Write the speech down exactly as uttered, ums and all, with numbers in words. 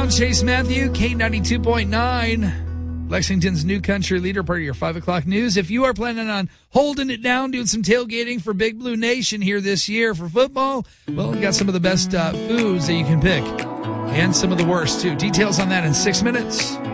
Brown, Chase Matthew, K ninety-two point nine. Lexington's new country leader, part of your five o'clock news. If you are planning on holding it down, doing some tailgating for Big Blue Nation here this year for football, well, we got some of the best uh, foods that you can pick and some of the worst, too. Details on that in six minutes.